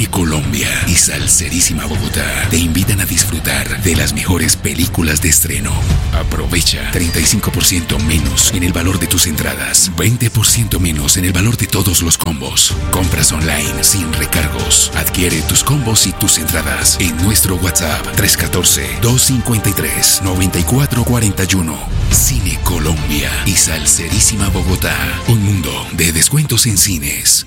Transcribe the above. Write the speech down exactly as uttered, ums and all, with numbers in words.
Cine Colombia y Salserísima Bogotá te invitan a disfrutar de las mejores películas de estreno. Aprovecha treinta y cinco por ciento menos en el valor de tus entradas, veinte por ciento menos en el valor de todos los combos. Compras online sin recargos. Adquiere tus combos y tus entradas en nuestro WhatsApp tres uno cuatro, dos cinco tres, nueve cuatro cuatro uno. Cine Colombia y Salserísima Bogotá. Un mundo de descuentos en cines.